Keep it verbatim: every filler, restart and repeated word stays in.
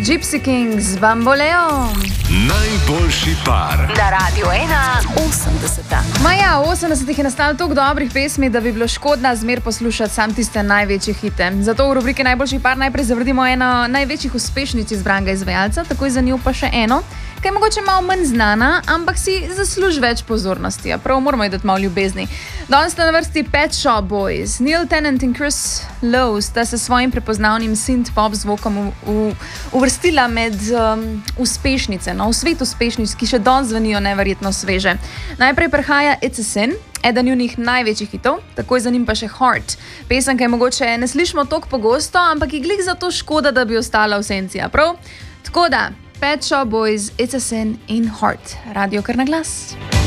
Gypsy Kings, Bamboleo. Najboljši par. Na Radio ena osemdeseta. Maja, v osemdesetih je nastalo toliko dobrih pesmi, da bi bilo škodna zmer poslušati sam tiste največje hite. Zato v rubriki Najboljši par najprej zavrdimo eno največjih uspešnic izbranega izvajalca, takoj za njo pa še eno, ki je mogoče malo manj znana, ampak si zasluži več pozornosti. A prav moramo ji dati malo ljubezni. Danes sta na vrsti Pet Shop Boys. Neil Tennant in Chris Lowe sta se svojim prepoznavnim synth-pop zvokom u, u, uvrstila med um, uspešnice, no, v svet uspešnic, ki še danes zvenijo neverjetno sveže. Najprej prihaja It's a Sin, eden njunih največjih hitov, takoj za njim pa še Heart. Pesem, ki je mogoče ne slišimo toliko pogosto, ampak je glih zato škoda, da bi ostala v senci, a prav? Tako da, Pet Shop Boys, It's a Sin in Heart. Radio kar na glas.